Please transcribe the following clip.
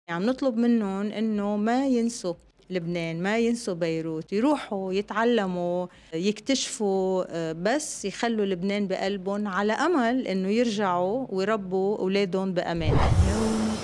عم نطلب منّن إنه ما ينسوا لبنان، ما ينسوا بيروت، يروحوا يتعلّموا، يكتشفوا، بس يخلّوا لبنان بقلبٌ على أمل إنه يرجعوا ويربّوا ولادٌ بأمان.